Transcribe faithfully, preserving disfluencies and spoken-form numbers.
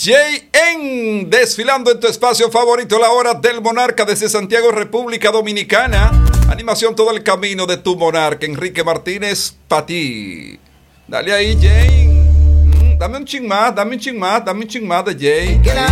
Jay en desfilando en tu espacio favorito, la hora del monarca desde Santiago, República Dominicana. Animación todo el camino de tu monarca, Enrique Martínez, para ti. Dale ahí, Jay. Mm, dame un ching más, dame un ching más, dame un ching más de Jay. Ahí.